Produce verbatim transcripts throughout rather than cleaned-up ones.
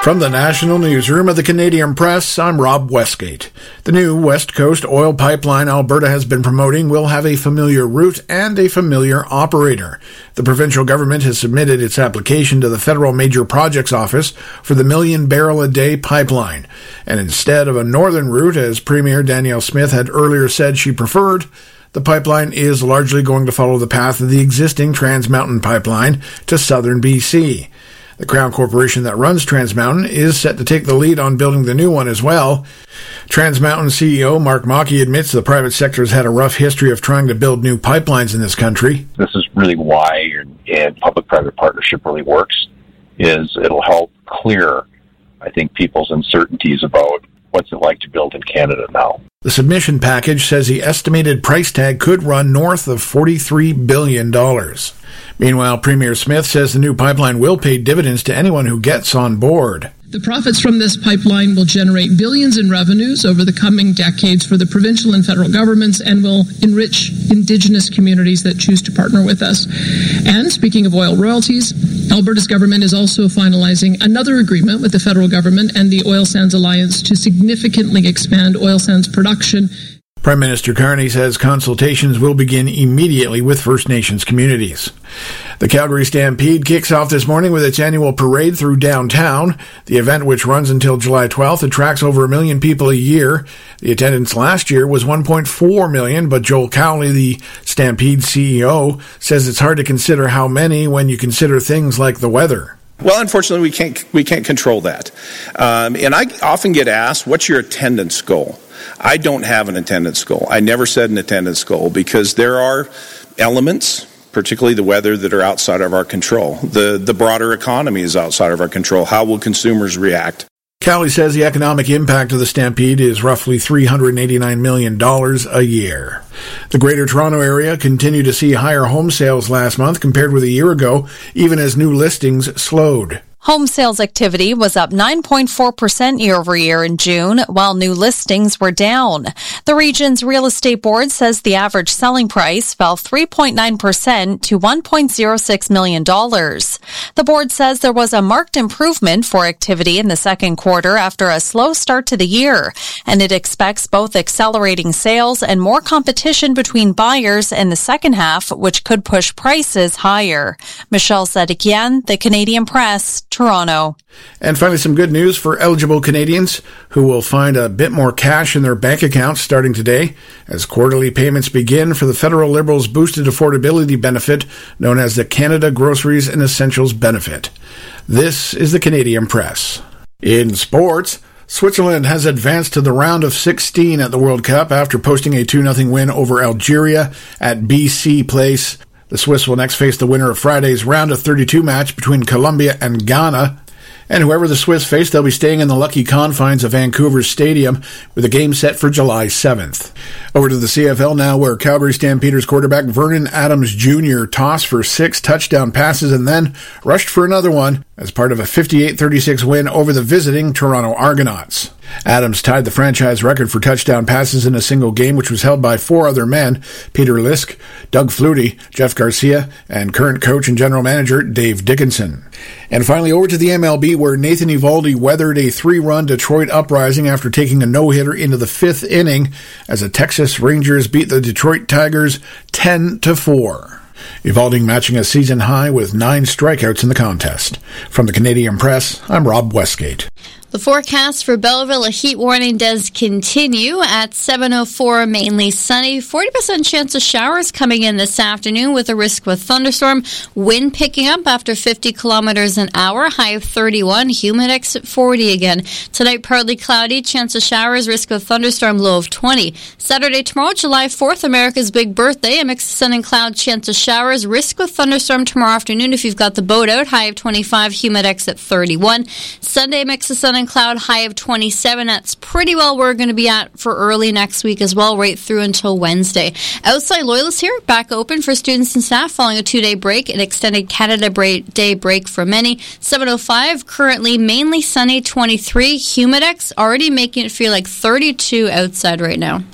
From the National Newsroom of the Canadian Press, I'm Rob Westgate. The new West Coast oil pipeline Alberta has been promoting will have a familiar route and a familiar operator. The provincial government has submitted its application to the Federal Major Projects Office for the million barrel a day pipeline. And instead of a northern route, as Premier Danielle Smith had earlier said she preferred, the pipeline is largely going to follow the path of the existing Trans Mountain pipeline to southern B C. The Crown Corporation that runs Trans Mountain is set to take the lead on building the new one as well. Trans Mountain C E O Mark Maki admits the private sector has had a rough history of trying to build new pipelines in this country. This is really why and public-private partnership really works, is it'll help clear, I think, people's uncertainties about what's it like to build in Canada now. The submission package says the estimated price tag could run north of forty-three billion dollars. Meanwhile, Premier Smith says the new pipeline will pay dividends to anyone who gets on board. The profits from this pipeline will generate billions in revenues over the coming decades for the provincial and federal governments and will enrich Indigenous communities that choose to partner with us. And speaking of oil royalties, Alberta's government is also finalizing another agreement with the federal government and the Oil Sands Alliance to significantly expand oil sands production. Prime Minister Carney says consultations will begin immediately with First Nations communities. The Calgary Stampede kicks off this morning with its annual parade through downtown. The event, which runs until July twelfth, attracts over a million people a year. The attendance last year was one point four million, but Joel Cowley, the Stampede C E O, says it's hard to consider how many when you consider things like the weather. Well, unfortunately, we can't we can't control that. Um, and I often get asked, what's your attendance goal? I don't have an attendance goal. I never set an attendance goal because there are elements, particularly the weather, that are outside of our control. The the broader economy is outside of our control. How will consumers react? Cowley says the economic impact of the Stampede is roughly three hundred eighty-nine million dollars a year. The Greater Toronto Area continued to see higher home sales last month compared with a year ago, even as new listings slowed. Home sales activity was up nine point four percent year over year in June, while new listings were down. The region's real estate board says the average selling price fell three point nine percent to one point zero six million dollars. The board says there was a marked improvement for activity in the second quarter after a slow start to the year, and it expects both accelerating sales and more competition between buyers in the second half, which could push prices higher. Michelle Sadikian, The Canadian Press, Toronto. And finally, some good news for eligible Canadians who will find a bit more cash in their bank accounts starting today as quarterly payments begin for the federal Liberals' boosted affordability benefit known as the Canada Groceries and Essentials Benefit. This is the Canadian Press. In sports, Switzerland has advanced to the round of sixteen at the World Cup after posting a two nothing win over Algeria at B C Place. The Swiss will next face the winner of Friday's round of thirty-two match between Colombia and Ghana. And whoever the Swiss face, they'll be staying in the lucky confines of Vancouver's stadium with a game set for July seventh. Over to the C F L now, where Calgary Stampeders quarterback Vernon Adams Junior tossed for six touchdown passes and then rushed for another one as part of a fifty-eight thirty-six win over the visiting Toronto Argonauts. Adams tied the franchise record for touchdown passes in a single game, which was held by four other men, Peter Lisk, Doug Flutie, Jeff Garcia, and current coach and general manager Dave Dickinson. And finally, over to the M L B, where Nathan Eovaldi weathered a three-run Detroit uprising after taking a no-hitter into the fifth inning as the Texas Rangers beat the Detroit Tigers ten to four. Eovaldi matching a season high with nine strikeouts in the contest. From the Canadian Press, I'm Rob Westgate. The forecast for Belleville, a heat warning does continue at seven oh four, mainly sunny. forty percent chance of showers coming in this afternoon with a risk of a thunderstorm. Wind picking up after fifty kilometers an hour, high of thirty-one, humidex at forty again. Tonight, partly cloudy, chance of showers, risk of a thunderstorm, low of twenty. Saturday, tomorrow, July fourth, America's big birthday, a mix of sun and cloud, chance of showers, risk of thunderstorm tomorrow afternoon if you've got the boat out, high of twenty-five, humidex at thirty-one. Sunday, mix of sun and cloud, high of twenty-seven. That's pretty well where we're going to be at for early next week as well, right through until Wednesday. Outside Loyalists here, back open for students and staff following a two-day break, an extended Canada Day break for many. seven oh five, currently mainly sunny, twenty-three. Humidex already making it feel like thirty-two outside right now.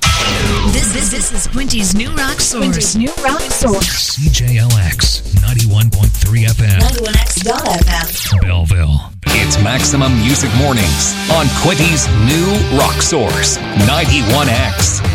This, this, this is Quinty's New Rock Source. Quinty's New Rock Source. C J L X, ninety-one point three F M. ninety-one X dot F M. Belleville. It's Maximum Music Mornings on Quinty's new Rock Source ninety-one X.